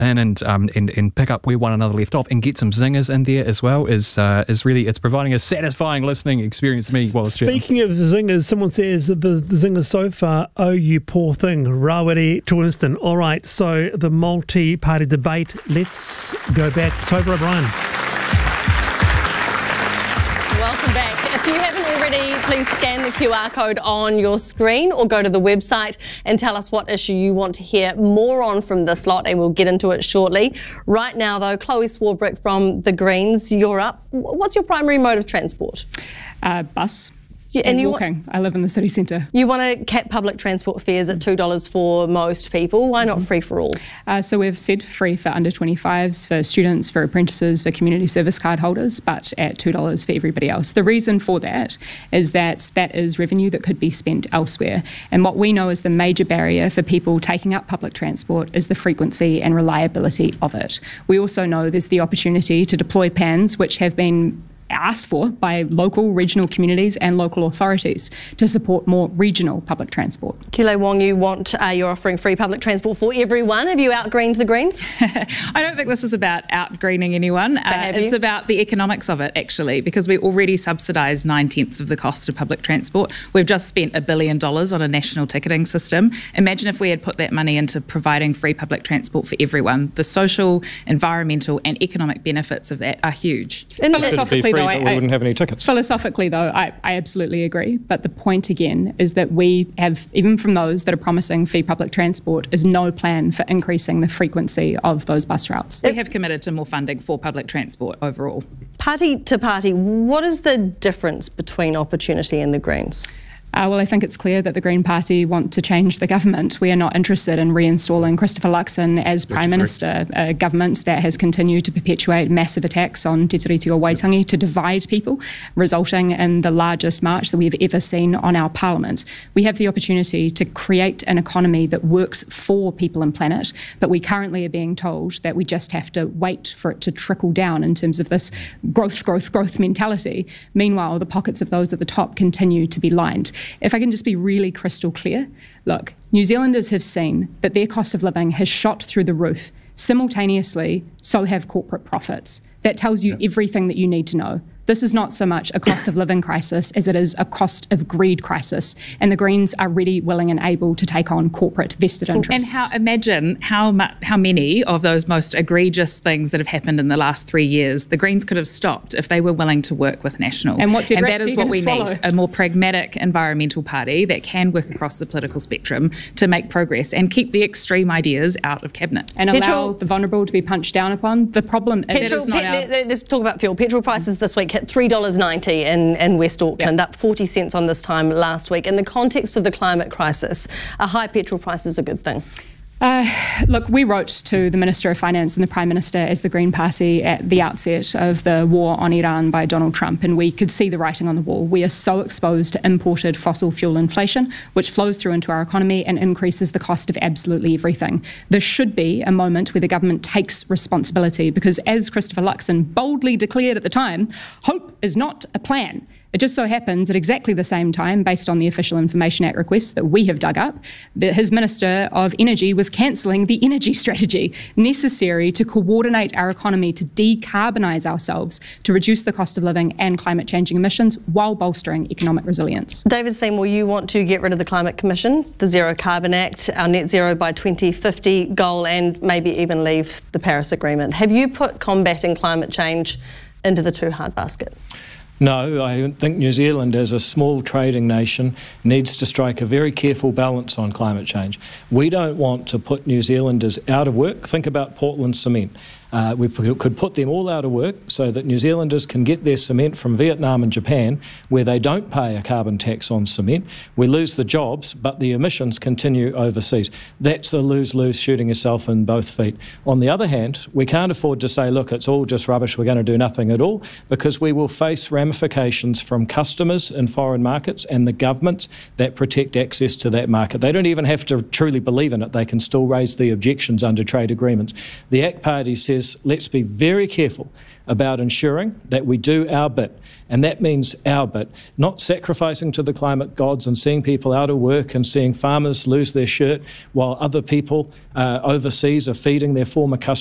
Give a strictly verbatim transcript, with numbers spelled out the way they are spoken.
in and um and, and pick up where one another left off and get some zingers in there as well is uh, is really, it's providing a satisfying listening experience to me while it's chatting. Speaking of zingers, someone says the, the zingers so far, oh you poor thing, Rawiri to Winston. All right, so the multi-party debate, let's go back to Tova O'Brien. Welcome back. If you haven't already, please scan the Q R code on your screen or go to the website and tell us what issue you want to hear more on from this lot, and we'll get into it shortly. Right now, though, Chloe Swarbrick from the Greens, you're up. What's your primary mode of transport? Uh, bus. Yeah, and and you walking. I live in the city centre. You want to cap public transport fares at two dollars for most people. Why not free for all? Uh, so we've said free for under twenty-fives, for students, for apprentices, for community service card holders, but at two dollars for everybody else. The reason for that is that that is revenue that could be spent elsewhere. And what we know is the major barrier for people taking up public transport is the frequency and reliability of it. We also know there's the opportunity to deploy P A Ns, which have been asked for by local, regional communities and local authorities to support more regional public transport. Kule Wong, you want, uh, you're offering free public transport for everyone. Have you outgreened the Greens? I don't think this is about outgreening anyone. Uh, it's you? about the economics of it, actually, because we already subsidise nine-tenths of the cost of public transport. We've just spent a billion dollars on a national ticketing system. Imagine if we had put that money into providing free public transport for everyone. The social, environmental and economic benefits of that are huge. And philosophically, Free, though, but we I, wouldn't have any tickets. Philosophically, though, I, I absolutely agree. But the point again is that we have, even from those that are promising free public transport, is no plan for increasing the frequency of those bus routes. We have committed to more funding for public transport overall. Party to party, what is the difference between Opportunity and the Greens? Uh, well, I think it's clear that the Green Party want to change the government. We are not interested in reinstalling Christopher Luxon as Prime Minister, a government that has continued to perpetuate massive attacks on Te Tiriti o Waitangi to divide people, resulting in the largest march that we've ever seen on our Parliament. We have the opportunity to create an economy that works for people and planet, but we currently are being told that we just have to wait for it to trickle down in terms of this growth, growth, growth mentality. Meanwhile, the pockets of those at the top continue to be lined. If I can just be really crystal clear, look, New Zealanders have seen that their cost of living has shot through the roof. Simultaneously, so have corporate profits. That tells you everything that you need to know. This is not so much a cost of living crisis as it is a cost of greed crisis, and the Greens are ready, willing and able to take on corporate vested interests. And how, imagine how much, how many of those most egregious things that have happened in the last three years the Greens could have stopped if they were willing to work with National. And what did and that is what we swallow? need, a more pragmatic environmental party that can work across the political spectrum to make progress and keep the extreme ideas out of Cabinet. And Petrol, allow the vulnerable to be punched down upon. The problem is... Petrol, is not pet, our... Let's talk about fuel. Petrol prices this week hit three dollars ninety in, in West Auckland, yep. up forty cents on this time last week. In the context of the climate crisis, a high petrol price is a good thing. Uh, look, we wrote to the Minister of Finance and the Prime Minister as the Green Party at the outset of the war on Iran by Donald Trump, and we could see the writing on the wall. We are so exposed to imported fossil fuel inflation, which flows through into our economy and increases the cost of absolutely everything. There should be a moment where the government takes responsibility, because as Christopher Luxon boldly declared at the time, hope is not a plan. It just so happens at exactly the same time, based on the Official Information Act requests that we have dug up, that his Minister of Energy was cancelling the energy strategy necessary to coordinate our economy to decarbonise ourselves, to reduce the cost of living and climate changing emissions while bolstering economic resilience. David Seymour, you want to get rid of the Climate Commission, the Zero Carbon Act, our net zero by twenty fifty goal, and maybe even leave the Paris Agreement. Have you put combating climate change into the too hard basket? No, I think New Zealand, as a small trading nation, needs to strike a very careful balance on climate change. We don't want to put New Zealanders out of work. Think about Portland Cement. Uh, we could put them all out of work so that New Zealanders can get their cement from Vietnam and Japan, where they don't pay a carbon tax on cement. We lose the jobs, but the emissions continue overseas. That's a lose-lose, shooting yourself in both feet. On the other hand, we can't afford to say, look, it's all just rubbish, we're going to do nothing at all, because we will face ramifications from customers in foreign markets and the governments that protect access to that market. They don't even have to truly believe in it. They can still raise the objections under trade agreements. The A C T Party says is let's be very careful about ensuring that we do our bit. And that means our bit, not sacrificing to the climate gods and seeing people out of work and seeing farmers lose their shirt while other people uh, overseas are feeding their former customers